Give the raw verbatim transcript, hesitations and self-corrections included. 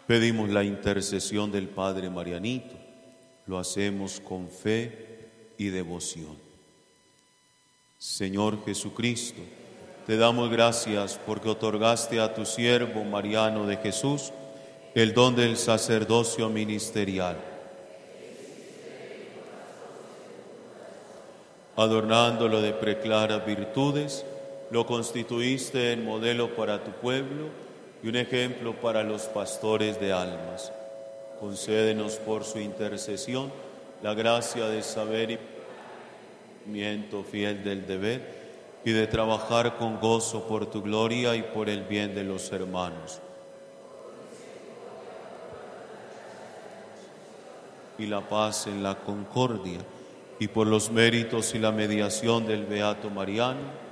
Pedimos la intercesión del Padre Marianito. Lo hacemos con fe y devoción. Señor Jesucristo, te damos gracias porque otorgaste a tu siervo Mariano de Jesús el don del sacerdocio ministerial. Adornándolo de preclaras virtudes, lo constituiste en modelo para tu pueblo y un ejemplo para los pastores de almas. Concédenos por su intercesión la gracia de saber y cumplimiento fiel del deber y de trabajar con gozo por tu gloria y por el bien de los hermanos. Y la paz en la concordia, y por los méritos y la mediación del Beato Mariano,